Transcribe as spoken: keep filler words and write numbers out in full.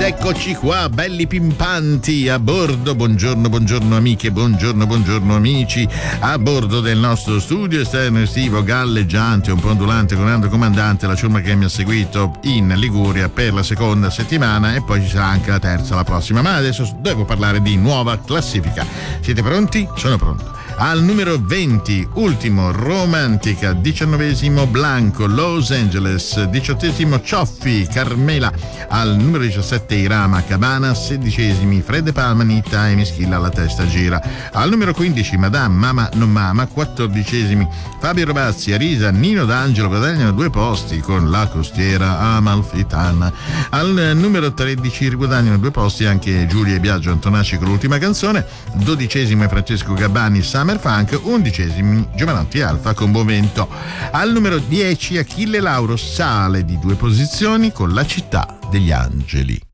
eccoci qua, belli pimpanti a bordo. Buongiorno, buongiorno amiche, buongiorno, buongiorno amici. A bordo del nostro studio esterno estivo galleggiante, un po' ondulante, con grande comandante, la ciurma che mi ha seguito in Liguria per la seconda settimana, e poi ci sarà anche la terza la prossima. Ma adesso devo parlare di nuova classifica. Siete pronti? Sono pronto. Al numero venti, Ultimo, Romantica. Diciannovesimo, Blanco, Los Angeles. Diciottesimo, Cioffi, Carmela. Al numero diciassette, Irama, Cabana. Sedicesimi, Fred Palma, Nita e Mischilla, la testa gira. Al numero quindici, Madame, Mama non Mama. Quattordicesimi, Fabio Robazzi, Arisa, Nino D'Angelo guadagnano due posti con La Costiera Amalfitana. Al numero tredici guadagnano due posti anche Giulia e Biagio Antonacci con l'ultima canzone. Dodicesimo è Francesco Gabbani, Summer Funk. Undicesimi, Giovanotti Alfa con Movento. Al numero dieci, Achille Lauro sale di due posizioni con La città degli angeli.